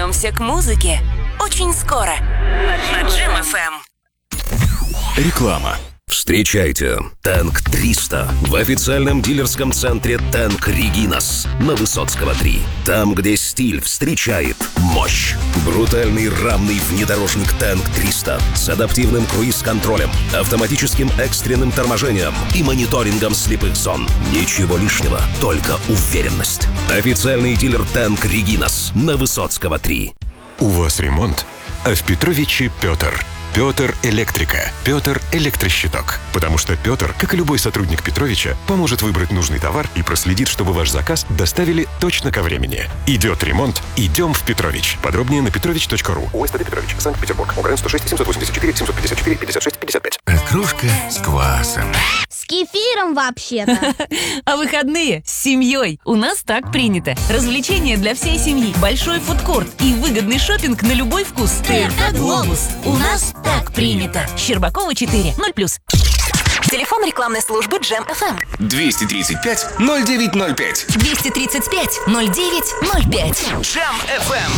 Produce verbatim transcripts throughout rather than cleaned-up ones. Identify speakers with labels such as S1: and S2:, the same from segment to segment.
S1: Вернемся к музыке очень скоро на Джем эф эм.
S2: Реклама. Встречайте Танк триста в официальном дилерском центре Танк Регинас на Высоцкого три. Там, где стиль встречает мощь. Брутальный рамный внедорожник Танк триста с адаптивным круиз-контролем, автоматическим экстренным торможением и мониторингом слепых зон. Ничего лишнего, только уверенность. Официальный дилер Танк Регинас на Высоцкого три.
S3: У вас ремонт, а в Петровиче Петр. Петр Электрика. Петр Электрощиток. Потому что Петр, как и любой сотрудник Петровича, поможет выбрать нужный товар и проследит, чтобы ваш заказ доставили точно ко времени. Идет ремонт, идем в Петрович. Подробнее на петрович точка ру. ОСТД Петрович, Санкт-Петербург. ОГРН сто шесть семьсот восемьдесят четыре семьсот пятьдесят четыре пятьдесят шесть пятьдесят пять.
S4: Кружка с квасом.
S5: С кефиром вообще-то.
S1: А выходные с семьей. У нас так принято. Развлечения для всей семьи, большой фудкорт и выгодный шопинг на любой вкус. ТРК «Глобус». У нас так принято. Щербакова четыре, ноль плюс. Телефон рекламной службы Джем эф эм.
S4: двести тридцать пять ноль девять ноль пять.
S1: двести тридцать пять ноль девять ноль пять.
S4: Джем эф эм.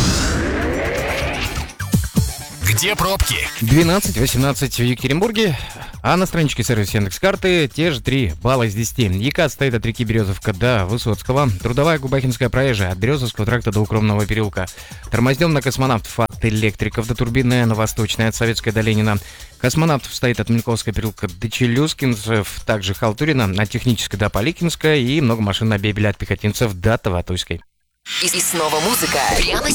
S4: Где пробки?
S6: двенадцать восемнадцать в Екатеринбурге, а на страничке сервиса Яндекс.Карты те же три балла из десяти. ЕКАТ стоит от реки Березовка до Высоцкого. Трудовая Губахинская проезжая от Березовского тракта до Укромного переулка. Тормознем на Космонавтов от Электриков до Турбинная, на Восточной от Советской до Ленина. Космонавтов стоит от Мельковского переулка до Челюскинцев, также Халтурина, от Технической до Поликинска и много машин на Бебеля от Пехотинцев до Таватуйской.
S1: И снова музыка. Прямо